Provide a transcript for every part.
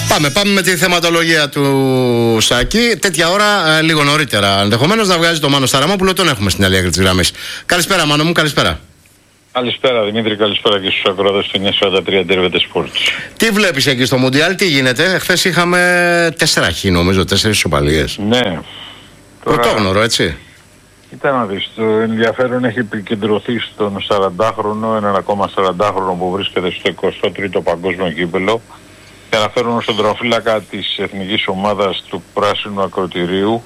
Πάμε με τη θεματολογία του Σάκη. Τέτοια ώρα, λίγο νωρίτερα ενδεχομένως, να βγάζει το Μάνο Σταραμόπουλο. Τον έχουμε στην άλλη άκρη της γραμμής. Καλησπέρα, Μάνο μου, καλησπέρα. Καλησπέρα Δημήτρη, καλησπέρα και στους ακροατές του 943 Derived Sports. Τι βλέπεις εκεί στο Μουντιάλ, τι γίνεται? Χθες είχαμε 4 νομίζω, 4 ισοπαλίες. Ναι. Πρωτόγνωρο, έτσι. Κοίτα να δεις, το ενδιαφέρον έχει επικεντρωθεί στον 40χρονο, έναν ακόμα 40χρονο που βρίσκεται στο 23ο Παγκόσμιο Κύπελλο. Και αναφέρομαι στον τροφύλακα της εθνικής ομάδας του Πράσινου Ακροτηρίου,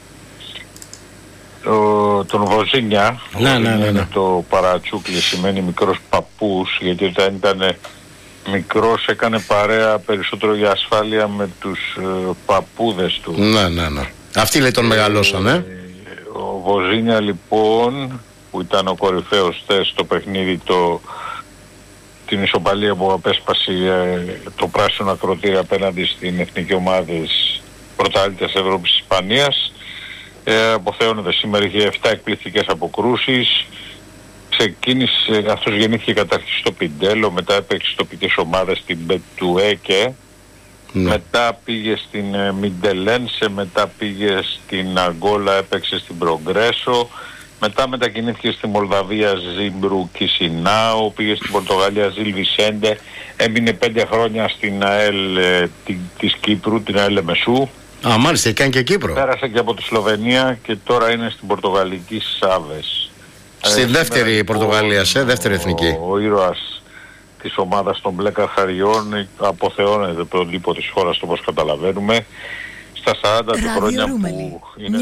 τον Βοζίνια. Ναι. Το παρατσούκλι σημαίνει μικρός παππούς, γιατί όταν ήταν μικρός έκανε παρέα περισσότερο για ασφάλεια με τους παππούδες του. Ναι. Αυτοί λέει τον μεγαλώσανε. Ο Βοζίνια λοιπόν, που ήταν ο κορυφαίος στο παιχνίδι, την ισοπαλία που απέσπασε το Πράσινο Ακροτήριο απέναντι στην εθνική ομάδα της πρωταθλήτριας Ευρώπης Ισπανίας, αποθέωνεται σήμερα, είχε 7 εκπληκτικές αποκρούσεις. Ξεκίνησε, αυτός γεννήθηκε καταρχήν στο Πιντέλο, μετά έπαιξε στο ποιητές ομάδες στην Μπετουέκε, μετά πήγε στην Μιντελένσε, μετά πήγε στην Αγκόλα, έπαιξε στην Προγκρέσο, μετά μετακινήθηκε στη Μολδαβία Ζίμπρου Κισινάου, πήγε στην Πορτογαλία Ζιλ Βισέντε, έμεινε 5 χρόνια στην ΑΕΛ της Κύπρου, την ΑΕΛ Μεσού. Α, μάλιστα, έκανε και Κύπρο. Πέρασε και από τη Σλοβενία και τώρα είναι στην Πορτογαλική Σάβες. Στη δεύτερη Πορτογαλία, δεύτερη εθνική. Ο ήρωας της ομάδας των μπλε καρχαριών αποθεώνεται τον τύπο της χώρας, όπως καταλαβαίνουμε, στα 40 του χρόνια που είναι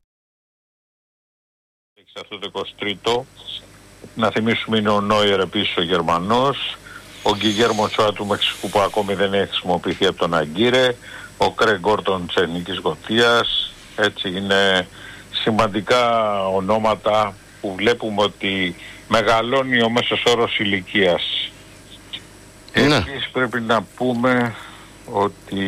αυτό το 23ο. Να θυμίσουμε είναι ο Νόιερ επίσης ο Γερμανός, ο Γκιγέρμο Τσόα του Μεξικού που ακόμη δεν έχει χρησιμοποιηθεί από τον Αγκύρε, ο Κρέγκ Γκόρτον της Εθνικής Γοτίας. Έτσι είναι σημαντικά ονόματα που βλέπουμε ότι μεγαλώνει ο μέσος όρος ηλικίας. Επίσης πρέπει να πούμε ότι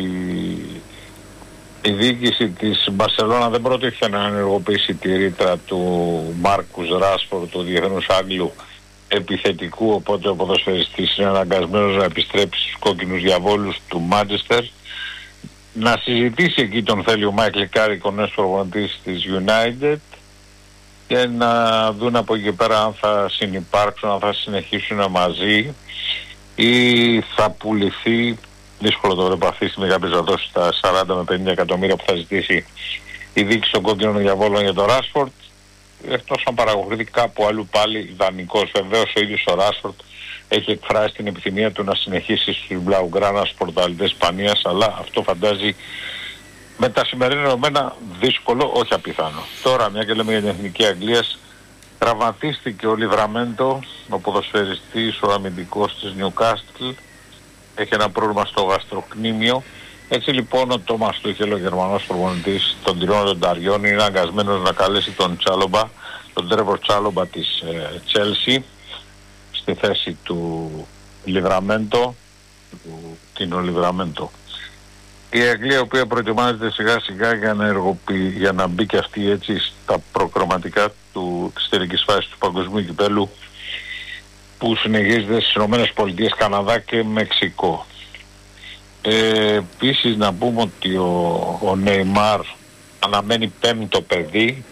η διοίκηση της Μπαρσελόνα δεν προτίθεται να ενεργοποιήσει τη ρήτρα του Μάρκους Ράσφορντ, του διεθνούς Άγγλου επιθετικού, οπότε ο ποδοσφαιριστής είναι αναγκασμένος να επιστρέψει στους κόκκινους διαβόλους του Μάντσεστερ. Να συζητήσει εκεί τον θέλει ο Μάικλ Κάρικ, ο νέος προπονητής της United, και να δουν από εκεί πέρα αν θα συνυπάρξουν, αν θα συνεχίσουν μαζί ή θα πουληθεί. Δύσκολο το βλέπω αυτή τη στιγμή κάποιος να δώσει τα 40 με 50 εκατομμύρια που θα ζητήσει η διοίκηση των κόκκινων διαβόλων για τον Ράσφορντ, εκτός αν παραγωγηθεί κάπου αλλού πάλι δανεικός. Βεβαίως ο ίδιος ο Ράσφορντ έχει εκφράσει την επιθυμία του να συνεχίσει στους Μπλαουγκράνας πρωταθλητές Ισπανίας, αλλά αυτό φαντάζει με τα σημερινά δεδομένα δύσκολο, όχι απιθανό. Τώρα, μια και λέμε για την Εθνική Αγγλίας, τραυματίστηκε ο Λιβραμέντο, ο ποδοσφαιριστής, ο αμυντικός της Νιουκάστλ. Έχει ένα πρόβλημα στο γαστροκνήμιο. Έτσι λοιπόν ο Τόμας Τούχελ, ο Γερμανός προπονητής των Τυρών των Ταριών, είναι αναγκασμένος να καλέσει τον Τσάλομπα, τον Τρέβορ Τσάλομπα της Τσέλσι, στη θέση του Λιβραμέντο, του Τίνο Λιβραμέντο. Η Αγγλία, η οποία προετοιμάζεται σιγά σιγά για να μπει και αυτή έτσι στα προκριματικά της τελικής φάσης του Παγκοσμίου Κυπέλλου, που συνεχίζεται στις ΗΠΑ, Καναδά και Μεξικό. Επίσης να πούμε ότι ο Νεϊμάρ αναμένει 5ο παιδί,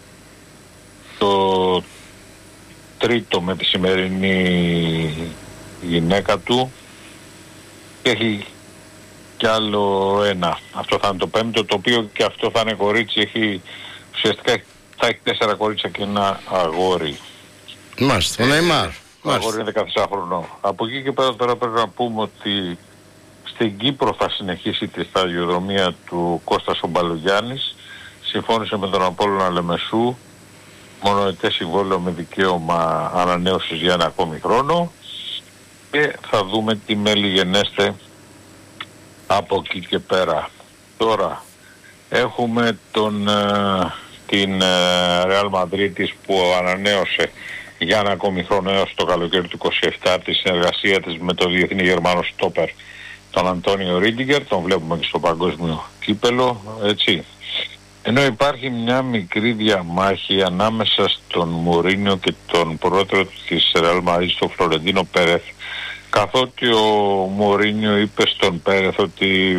το 3ο με τη σημερινή γυναίκα του, και έχει κι άλλο ένα. Αυτό θα είναι το 5ο, το οποίο και αυτό θα είναι κορίτσι. Ουσιαστικά θα έχει 4 κορίτσια και ένα αγόρι. Μάλιστα, ο Νεϊμάρ. Το αγόρι είναι 14χρονο. Από εκεί και πέρα τώρα πρέπει να πούμε ότι στην Κύπρο θα συνεχίσει τη σταδιοδρομία του Κώστας ο Μπαλογιάννης. Συμφώνησε με τον Απόλλωνα Λεμεσού μονοετές συμβόλαιο με δικαίωμα ανανέωσης για ένα ακόμη χρόνο, και θα δούμε τι μέλη γενέστε από εκεί και πέρα. Τώρα έχουμε την Real Madrid που ανανέωσε για ένα ακόμη χρόνο έως το καλοκαίρι του 27 τη συνεργασία της με το διεθνή Γερμανό στόπερ τον Αντώνιο Ρίντιγκερ, τον βλέπουμε και στο παγκόσμιο κύπελο, έτσι. Ενώ υπάρχει μια μικρή διαμάχη ανάμεσα στον Μουρίνιο και τον πρόεδρο της Real Madrid, τον Φλωρεντίνο Πέρεθ, καθότι ο Μουρίνιο είπε στον Πέρεθ ότι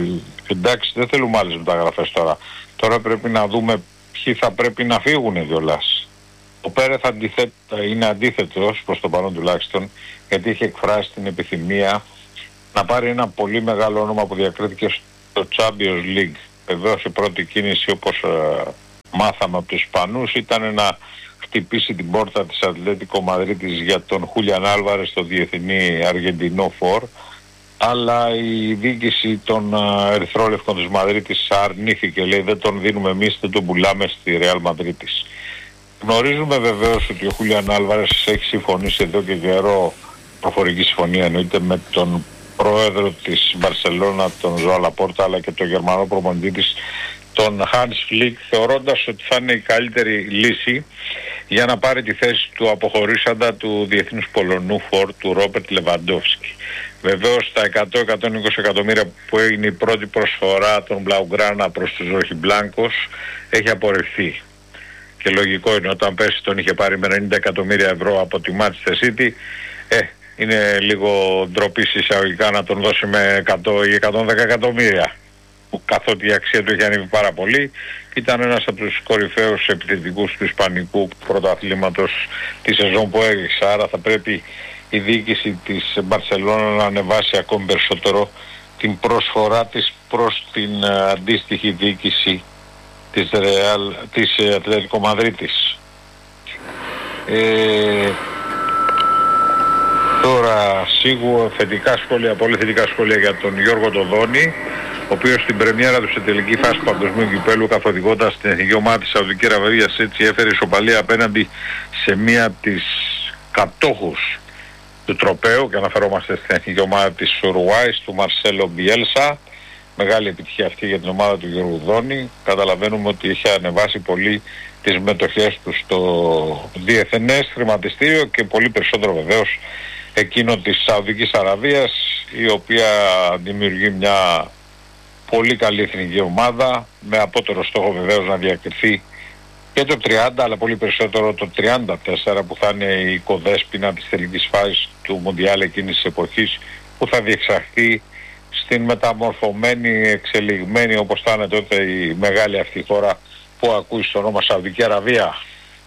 Εντάξει, δεν θέλουμε άλλες μεταγραφές τώρα. Τώρα πρέπει να δούμε ποιοι θα πρέπει να φύγουν κιόλας. Ο Πέρεθ είναι αντίθετος προς το παρόν τουλάχιστον, γιατί είχε εκφράσει την επιθυμία να πάρει ένα πολύ μεγάλο όνομα που διακρίθηκε στο Champions League. Βεβαίως η πρώτη κίνηση, όπως μάθαμε από τους Ισπανούς, ήταν να χτυπήσει την πόρτα της Ατλέτικο Μαδρίτης για τον Χούλιαν Άλβαρες, το διεθνή Αργεντινό φορ, αλλά η διοίκηση των ερυθρόλευκων της Μαδρίτης αρνήθηκε, λέει δεν τον δίνουμε εμείς, δεν τον πουλάμε στη Ρεάλ Μαδρίτης. Γνωρίζουμε βεβαίως ότι ο Χούλιαν Άλβαρες έχει συμφωνήσει εδώ και καιρό, προφορική συμφωνία εννοείται, με τον πρόεδρο της Μπαρσελόνα, τον Ζωά Λαπόρτα, αλλά και τον Γερμανό προπονητή της, τον Hans Flick, θεωρώντας ότι θα είναι η καλύτερη λύση για να πάρει τη θέση του αποχωρήσαντα του διεθνούς Πολωνού φορ, του Ρόπερτ Λεβαντόφσκι. Βεβαίως τα 100-120 εκατομμύρια που έγινε η πρώτη προσφορά των Μπλαουγκράνα προς τους Ροχιμπλάνκος έχει απορριφθεί. Και λογικό είναι, όταν πέρσι τον είχε πάρει με 90 εκατομμύρια ευρώ από τη Manchester City, είναι λίγο ντροπή εισαγωγικά να τον δώσει με 100 ή 110 εκατομμύρια, που καθότι η αξία του έχει ανέβει πάρα πολύ. Ήταν ένας από τους κορυφαίους επιθετικούς του ισπανικού πρωταθλήματος τη σεζόν που έριξε. Άρα θα πρέπει η διοίκηση της Μπαρσελόνα να ανεβάσει ακόμη περισσότερο την προσφορά της προς την αντίστοιχη διοίκηση της Ατλέτικο Μαδρίτης. Τώρα σίγουρα θετικά σχόλια, πολύ θετικά σχόλια για τον Γιώργο Τοδόνη, ο οποίος στην πρεμιέρα του σε τελική φάση του Παγκοσμίου Κυπέλλου, καθοδηγώντας την εθνική ομάδα της Σαουδικής Αραβίας, έτσι έφερε ισοπαλία απέναντι σε μία από τις κατόχους του τροπαίου, και αναφερόμαστε στην εθνική ομάδα της Ουρουάης, του Μαρσέλο Μπιέλσα. Μεγάλη επιτυχία αυτή για την ομάδα του Γιώργου Δόνη. Καταλαβαίνουμε ότι έχει ανεβάσει πολύ τις μετοχές του στο διεθνές χρηματιστήριο και πολύ περισσότερο βεβαίως εκείνο της Σαουδικής Αραβίας, η οποία δημιουργεί μια πολύ καλή εθνική ομάδα με απότερο στόχο βεβαίως να διακριθεί και το 30, αλλά πολύ περισσότερο το 34, που θα είναι η οικοδέσποινα της τελικής φάσης του Μουντιάλ εκείνης της εποχής, που θα διεξαχθεί στην μεταμορφωμένη, εξελιγμένη, όπως θα είναι τότε η μεγάλη αυτή χώρα που ακούει στο όνομα Σαουδική Αραβία.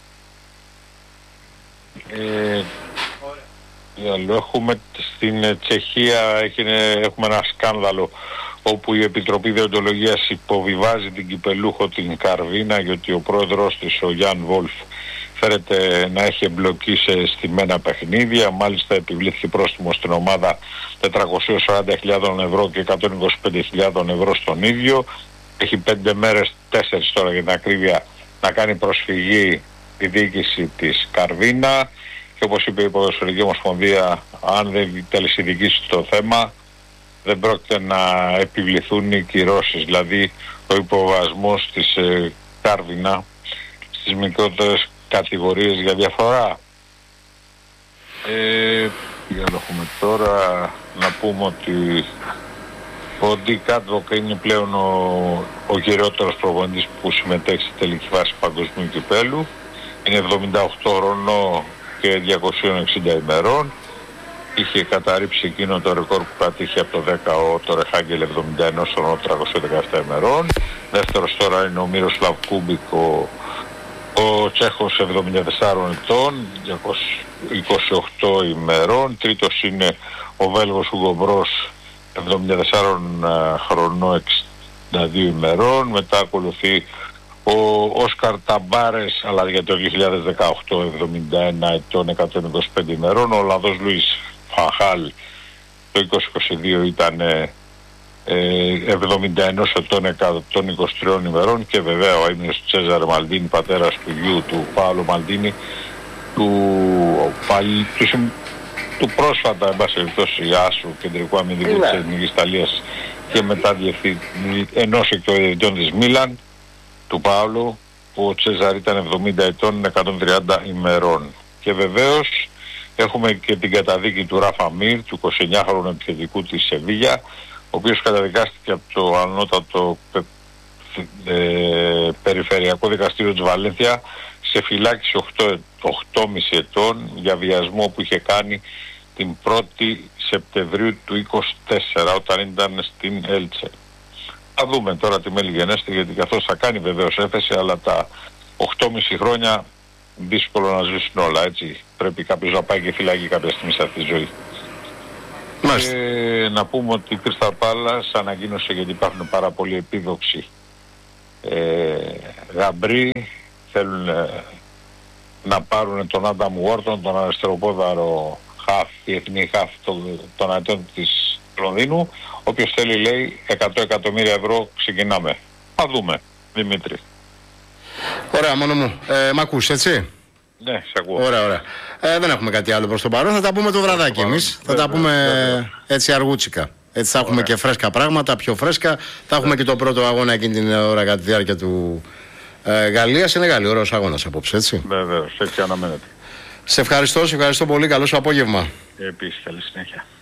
Έχουμε στην Τσεχία έχουμε ένα σκάνδαλο όπου η Επιτροπή Δεοντολογίας υποβιβάζει την κυπελούχο την Καρβίνα, γιατί ο πρόεδρος της, ο Γιάν Βόλφ, φέρεται να έχει εμπλοκή σε στημένα παιχνίδια. Μάλιστα επιβλήθηκε πρόστιμο στην ομάδα 440.000 ευρώ και 125.000 ευρώ στον ίδιο. Έχει 5 μέρες, 4 τώρα για την ακρίβεια, να κάνει προσφυγή τη διοίκηση της Καρβίνα, και όπως είπε η Ποδοσφαιρική Ομοσπονδία, αν δεν τελεσιδικήσει το θέμα, δεν πρόκειται να επιβληθούν οι κυρώσεις, δηλαδή ο υποβασμός της Καρβίνα στις μικρότερες κατηγορίες για διαφορά. Για να έχουμε τώρα να πούμε ότι ο Ντίκ Άντβοκ είναι πλέον ο γερότερος προπονητής που συμμετέχει στη τελική φάση παγκοσμίου κυπέλλου. Είναι 78 χρονών και 260 ημερών. Είχε καταρρύψει εκείνο το ρεκόρ που κατήχε από το 10 το Ρεχάγκελ 71 στον 317 ημερών. Δεύτερος τώρα είναι ο Μύροσλαβ Κούμπικ, ο Τσέχος 74 ετών, 228 ημερών. Τρίτος είναι ο Βέλγος Ουγκο Μπρος, 74 χρονών, 62 ημερών. Μετά ακολουθεί ο Όσκαρ Ταμπάρες, αλλά για το 2018, 71 ετών, 125 ημερών. Ο Ολλανδός Λουίς Φαχάλ το 2022 ήταν 71 ετών, 123 ημερών. Και βέβαια ο έμεινος Τσέζαρ Μαλντίνι, πατέρας του γιου του Πάολο Μαλντίνι, του πρόσφατα, εν πάση περιπτώσει, Άσου, κεντρικού αμυντικού της Εθνικής Ιταλίας, και μετά διευθυντή, ενώσε και ο διευθυντών της Μίλαν, του Πάολο, που ο Τσέζαρ ήταν 70 ετών, 130 ημερών. Και βεβαίως έχουμε και την καταδίκη του Ράφα Μίρ, του 29χρονου επιθετικού της Σεβίγια, ο οποίος καταδικάστηκε από το ανώτατο περιφερειακό δικαστήριο της Βαλένθια σε φυλάκιση 8,5 ετών για βιασμό που είχε κάνει την 1η Σεπτεμβρίου του 2024, όταν ήταν στην Έλτσε. Θα δούμε τώρα τη Μελιγενέστη, γιατί καθώς θα κάνει βεβαίως έφεση, αλλά τα 8,5 χρόνια δύσκολο να ζήσουν όλα, έτσι. Πρέπει κάποιος να πάει και φυλακή κάποια στιγμή σε αυτή τη ζωή. Και να πούμε ότι η Crystal Palace ανακοίνωσε, γιατί υπάρχουν πάρα πολλοί επίδοξοι γαμπροί, θέλουν να πάρουν τον Άνταμ Γουόρτον, τον αριστεροπόδαρο χαφ, διεθνή χαφ των Αττών της Λονδίνου. Όποιος θέλει, λέει, 100 εκατομμύρια ευρώ ξεκινάμε. Θα δούμε, Δημήτρη. Ωραία, μόνο μου. Μ' ακούς, έτσι? Ναι, σε ακούω. Ωραία. Δεν έχουμε κάτι άλλο προς το παρόν. Θα τα πούμε το βραδάκι εμείς. Θα τα πούμε έτσι αργούτσικα. Έτσι θα έχουμε και φρέσκα πράγματα, πιο φρέσκα. Θα έχουμε και το πρώτο αγώνα εκείνη την ώρα κατά τη διάρκεια του Γαλλία-Σενεγάλη. Ωραίος αγώνας απόψε, έτσι. Βεβαίως, έτσι αναμένεται. Σε ευχαριστώ πολύ. Καλό σου απόγευμα. Επίσης, καλή συνέχεια.